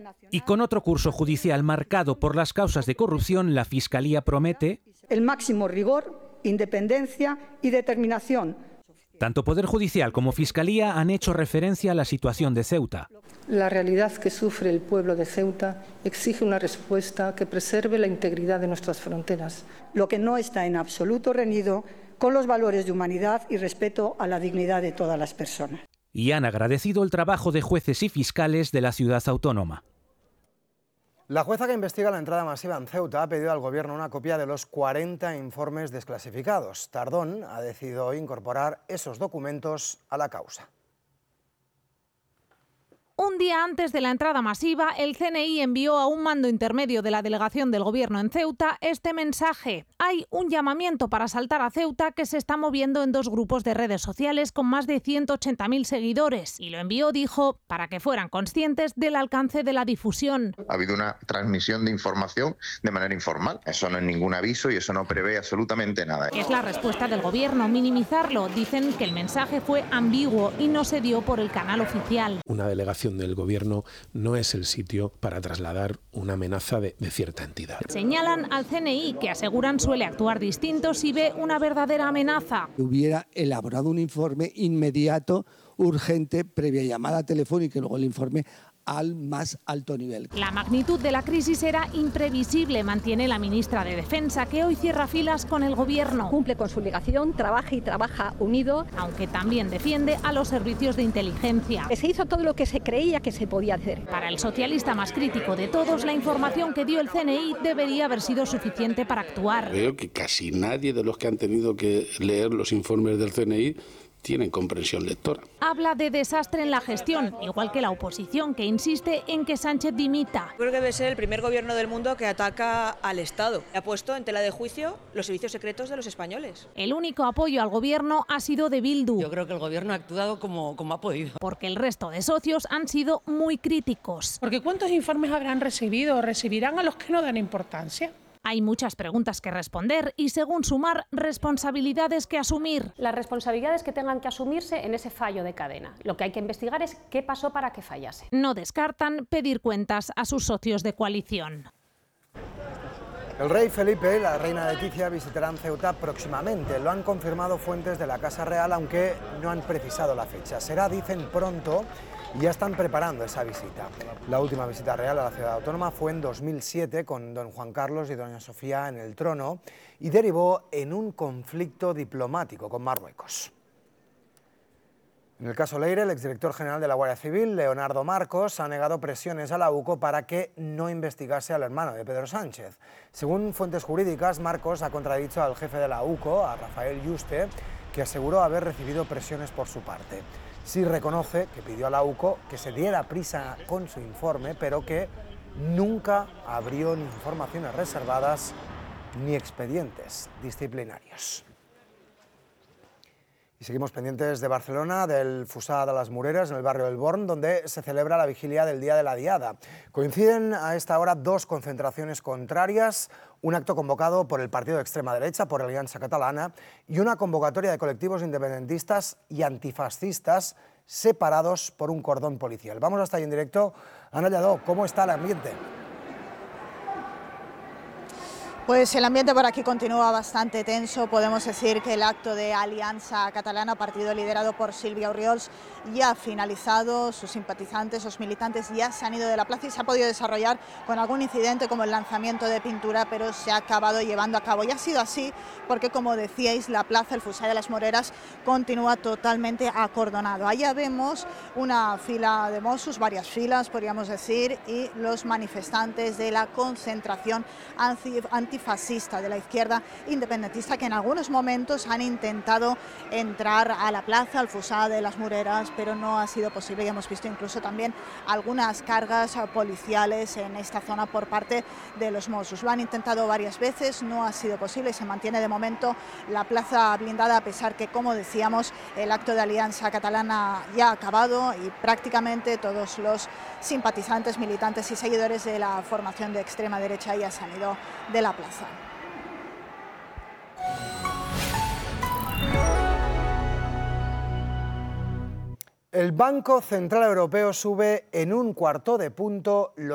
Y con otro curso judicial marcado por las causas de corrupción, la Fiscalía promete el máximo rigor, independencia y determinación. Tanto Poder Judicial como Fiscalía han hecho referencia a la situación de Ceuta. La realidad que sufre el pueblo de Ceuta exige una respuesta que preserve la integridad de nuestras fronteras. Lo que no está en absoluto reñido con los valores de humanidad y respeto a la dignidad de todas las personas. Y han agradecido el trabajo de jueces y fiscales de la ciudad autónoma. La jueza que investiga la entrada masiva en Ceuta ha pedido al Gobierno una copia de los 40 informes desclasificados. Tardón ha decidido incorporar esos documentos a la causa. Un día antes de la entrada masiva, el CNI envió a un mando intermedio de la delegación del Gobierno en Ceuta este mensaje. Hay un llamamiento para asaltar a Ceuta que se está moviendo en dos grupos de redes sociales con más de 180.000 seguidores. Y lo envió, dijo, para que fueran conscientes del alcance de la difusión. Ha habido una transmisión de información de manera informal. Eso no es ningún aviso y eso no prevé absolutamente nada. Es la respuesta del Gobierno, minimizarlo. Dicen que el mensaje fue ambiguo y no se dio por el canal oficial. Una delegación del Gobierno no es el sitio para trasladar una amenaza de cierta entidad. Señalan al CNI, que aseguran suele actuar distinto si ve una verdadera amenaza. Hubiera elaborado un informe inmediato, urgente, previa llamada telefónica y luego el informe al más alto nivel. La magnitud de la crisis era imprevisible, mantiene la ministra de Defensa, que hoy cierra filas con el Gobierno. Cumple con su obligación, trabaja y trabaja unido. Aunque también defiende a los servicios de inteligencia. Se hizo todo lo que se creía que se podía hacer. Para el socialista más crítico de todos, la información que dio el CNI debería haber sido suficiente para actuar. Creo que casi nadie de los que han tenido que leer los informes del CNI tienen comprensión lectora. Habla de desastre en la gestión, igual que la oposición, que insiste en que Sánchez dimita. Creo que debe ser el primer gobierno del mundo que ataca al Estado. Ha puesto en tela de juicio los servicios secretos de los españoles. El único apoyo al gobierno ha sido de Bildu. Yo creo que el gobierno ha actuado como ha podido. Porque el resto de socios han sido muy críticos. Porque ¿cuántos informes habrán recibido o recibirán a los que no dan importancia? Hay muchas preguntas que responder y, según Sumar, responsabilidades que asumir. Las responsabilidades que tengan que asumirse en ese fallo de cadena. Lo que hay que investigar es qué pasó para que fallase. No descartan pedir cuentas a sus socios de coalición. El rey Felipe y la reina Leticia visitarán Ceuta próximamente. Lo han confirmado fuentes de la Casa Real, aunque no han precisado la fecha. Será, dicen, pronto. Y ya están preparando esa visita. La última visita real a la ciudad autónoma fue en 2007 con don Juan Carlos y doña Sofía en el trono y derivó en un conflicto diplomático con Marruecos. En el caso Leire, el exdirector general de la Guardia Civil, Leonardo Marcos, ha negado presiones a la UCO para que no investigase al hermano de Pedro Sánchez. Según fuentes jurídicas, Marcos ha contradicho al jefe de la UCO, a Rafael Yuste, que aseguró haber recibido presiones por su parte. Sí reconoce que pidió a la UCO que se diera prisa con su informe, pero que nunca abrió ni informaciones reservadas ni expedientes disciplinarios. Y seguimos pendientes de Barcelona, del Fossar de las Moreres, en el barrio del Born, donde se celebra la vigilia del Día de la Diada. Coinciden a esta hora dos concentraciones contrarias, un acto convocado por el partido de extrema derecha, por Alianza Catalana, y una convocatoria de colectivos independentistas y antifascistas separados por un cordón policial. Vamos hasta ahí en directo. Ana Lladó, ¿cómo está el ambiente? Pues el ambiente por aquí continúa bastante tenso. Podemos decir que el acto de Alianza Catalana, partido liderado por Sílvia Orriols, ya ha finalizado. Sus simpatizantes, sus militantes ya se han ido de la plaza y se ha podido desarrollar con algún incidente como el lanzamiento de pintura, pero se ha acabado llevando a cabo. Y ha sido así porque, como decíais, la plaza, el Fossar de las Moreres, continúa totalmente acordonado. Allá vemos una fila de Mossos, varias filas podríamos decir, y los manifestantes de la concentración antifascista de la izquierda independentista, que en algunos momentos han intentado entrar a la plaza, al Fossar de las Moreres, pero no ha sido posible y hemos visto incluso también algunas cargas policiales en esta zona por parte de los Mossos. Lo han intentado varias veces, no ha sido posible y se mantiene de momento la plaza blindada, a pesar que, como decíamos, el acto de Alianza Catalana ya ha acabado y prácticamente todos los simpatizantes, militantes y seguidores de la formación de extrema derecha ya se han ido de la plaza. El Banco Central Europeo sube en 1/4 de punto los